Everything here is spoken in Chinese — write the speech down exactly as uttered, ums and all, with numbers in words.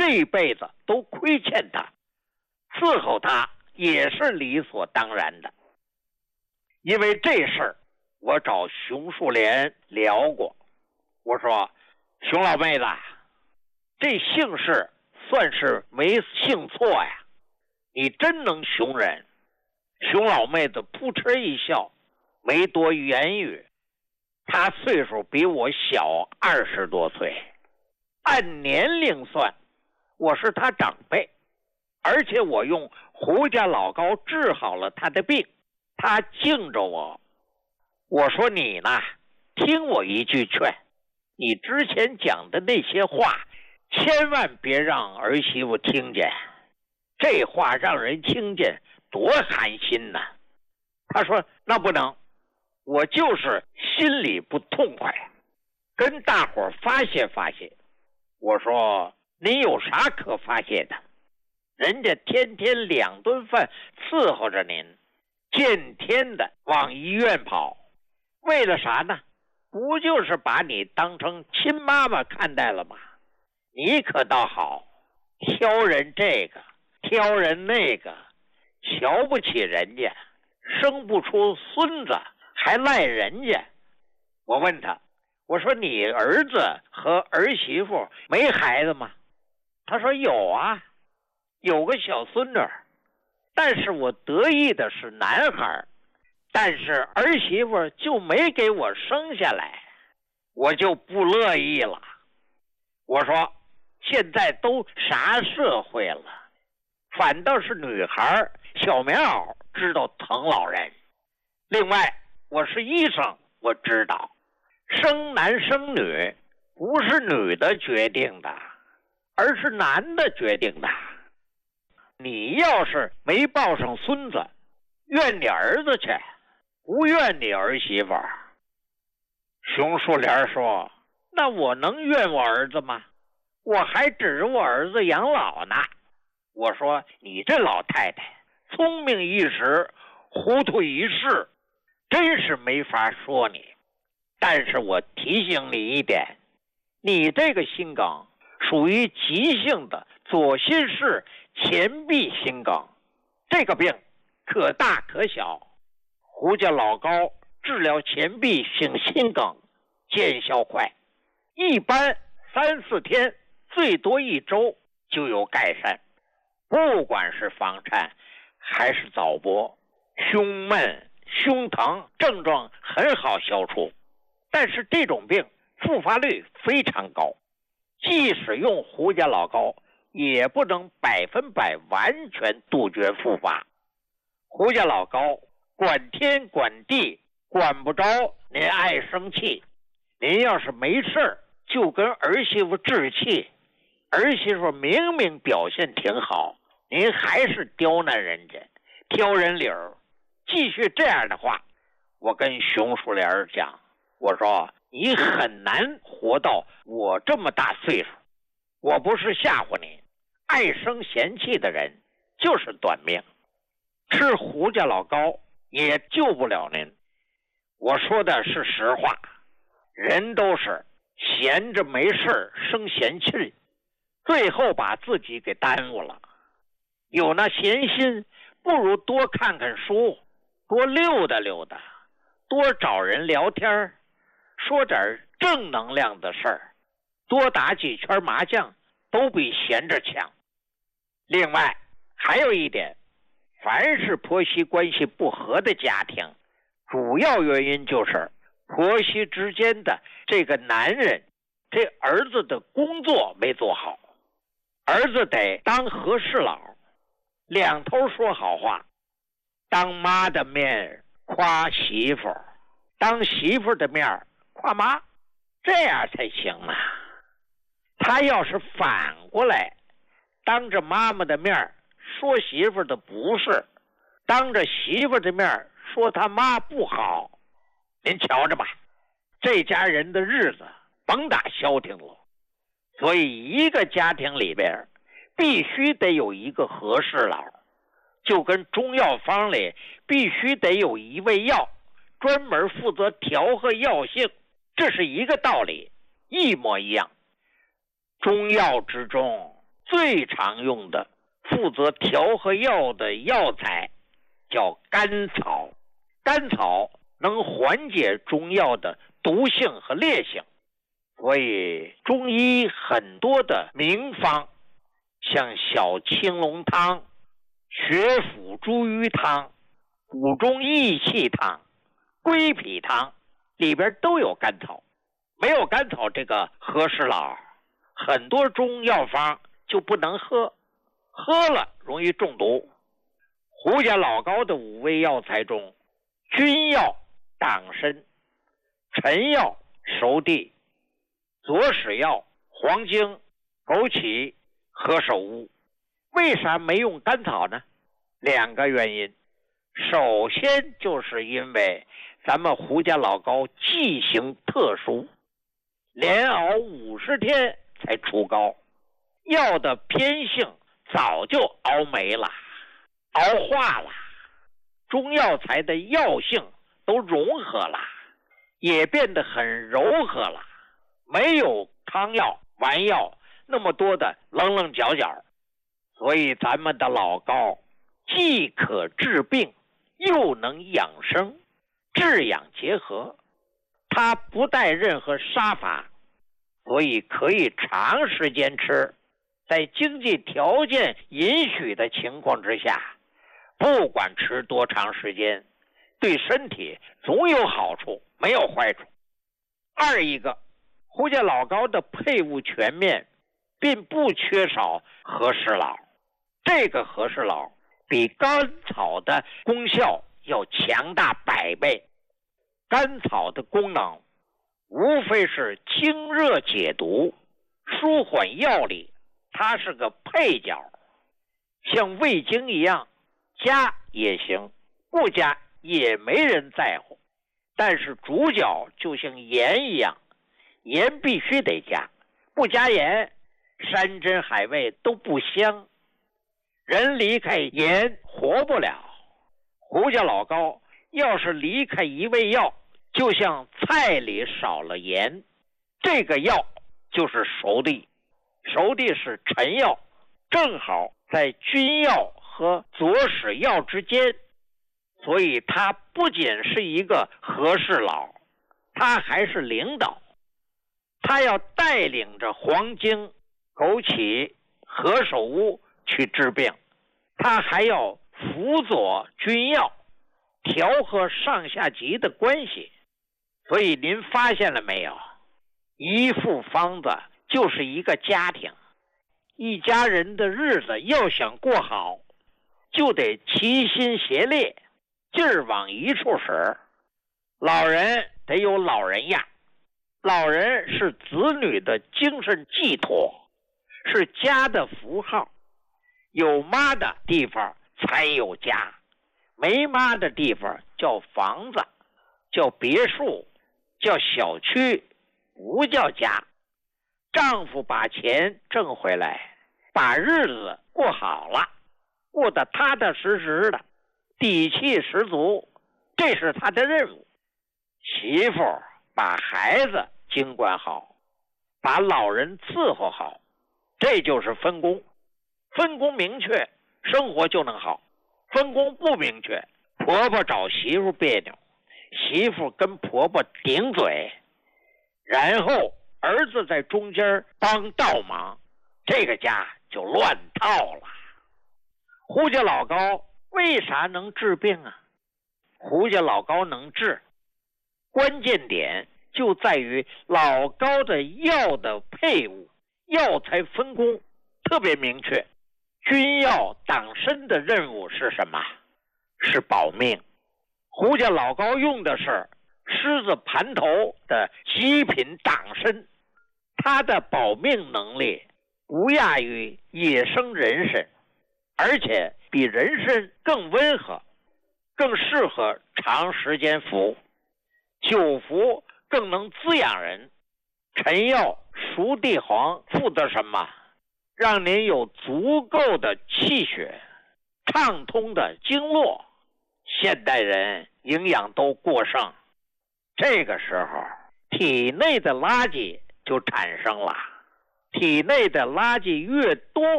这辈子都亏欠他，伺候他也是理所当然的。因为这事儿，我找熊树莲聊过，我说熊老妹子，这姓氏算是没姓错呀，你真能熊人。熊老妹子扑哧一笑，没多言语。她岁数比我小二十多岁，按年龄算，我是她长辈，而且我用胡家老高治好了她的病，她敬着我。我说你呢，听我一句劝，你之前讲的那些话，千万别让儿媳妇听见，这话让人听见多寒心呐。他说那不能，我就是心里不痛快，跟大伙儿发泄发泄。我说你有啥可发泄的？人家天天两顿饭伺候着您，见天的往医院跑，为了啥呢？不就是把你当成亲妈妈看待了吗？你可倒好，挑人这个挑人那个，瞧不起人家，生不出孙子还赖人家。我问他，我说你儿子和儿媳妇没孩子吗？他说有啊，有个小孙女，但是我得意的是男孩，但是儿媳妇就没给我生下来，我就不乐意了。我说现在都啥社会了，反倒是女孩小棉袄知道疼老人。另外我是医生，我知道生男生女不是女的决定的，而是男的决定的。你要是没抱上孙子，怨你儿子去，不怨你儿媳妇。熊树莲说，那我能怨我儿子吗？我还指着我儿子养老呢。我说你这老太太聪明一时糊涂一世，真是没法说你。但是我提醒你一点，你这个心梗属于急性的左心室前壁心梗，这个病可大可小。胡家老高治疗前壁性心梗见效快，一般三四天，最多一周就有改善。不管是房颤还是早搏，胸闷胸疼症状很好消除，但是这种病复发率非常高，即使用胡家老高也不能百分百完全杜绝复发。胡家老高管天管地，管不着您爱生气，您要是没事就跟儿媳妇置气，儿媳妇明明表现挺好，您还是刁难人家，挑人理儿。继续这样的话，我跟熊树莲讲，我说你很难活到我这么大岁数。我不是吓唬你，爱生嫌气的人就是短命，吃胡家老高也救不了您。我说的是实话，人都是闲着没事生闲气，最后把自己给耽误了。有那闲心，不如多看看书，多溜达溜达，多找人聊天，说点正能量的事儿，多打几圈麻将，都比闲着强。另外还有一点，凡是婆媳关系不和的家庭，主要原因就是婆媳之间的这个男人，这儿子的工作没做好。儿子得当和事佬，两头说好话，当妈的面夸媳妇，当媳妇的面夸妈，这样才行啊。他要是反过来，当着妈妈的面说媳妇的不是，当着媳妇的面说他妈不好，您瞧着吧，这家人的日子甭打消停了。所以一个家庭里边必须得有一个和事佬，就跟中药方里必须得有一味药专门负责调和药性，这是一个道理，一模一样。中药之中最常用的负责调和药的药材叫甘草。甘草能缓解中药的毒性和烈性，所以中医很多的名方，像小青龙汤、血府茱萸汤、补中益气汤、归脾汤，里边都有甘草。没有甘草这个和事佬，很多中药方就不能喝，喝了容易中毒。胡家老高的五味药材中，君药党参、陈药熟地、左使药黄精、枸杞、何首乌。为啥没用甘草呢？两个原因。首先就是因为咱们胡家老高剂型特殊，连熬五十天才出膏，药的偏性早就熬没了，熬化了，中药材的药性都融合了，也变得很柔和了，没有汤药丸药那么多的棱棱角角。所以咱们的老高既可治病又能养生，治养结合，它不带任何杀伐，所以可以长时间吃，在经济条件允许的情况之下，不管吃多长时间，对身体总有好处，没有坏处。二一个，胡家老高的配伍全面，并不缺少和事佬。这个和事佬比甘草的功效要强大百倍。甘草的功能无非是清热解毒、舒缓药力，它是个配角，像味精一样，加也行，不加也没人在乎。但是主角就像盐一样，盐必须得加，不加盐，山珍海味都不香。人离开盐活不了。胡家老高要是离开一味药，就像菜里少了盐。这个药就是熟地，熟地是陈药，正好在君药和左使药之间，所以他不仅是一个和事佬，他还是领导。他要带领着黄精、枸杞、何首乌去治病，他还要辅佐君药，调和上下级的关系。所以您发现了没有，一副方子就是一个家庭，一家人的日子要想过好，就得齐心协力，劲儿往一处使。老人得有老人样，老人是子女的精神寄托，是家的符号。有妈的地方才有家，没妈的地方叫房子，叫别墅，叫小区，不叫家。丈夫把钱挣回来，把日子过好了，过得踏踏实实的，底气十足，这是他的任务。媳妇把孩子经管好，把老人伺候好，这就是分工。分工明确，生活就能好。分工不明确，婆婆找媳妇别扭，媳妇跟婆婆顶嘴，然后儿子在中间帮倒忙，这个家就乱套了。胡家老高为啥能治病啊？胡家老高能治，关键点就在于老高的药的配伍，药材分工特别明确。君药党参的任务是什么？是保命。胡家老高用的是狮子盘头的极品党参，它的保命能力不亚于野生人参，而且比人参更温和，更适合长时间服，久服更能滋养人。陈药熟地黄负责什么？让您有足够的气血，畅通的经络。现代人营养都过剩，这个时候体内的垃圾就产生了，体内的垃圾越多，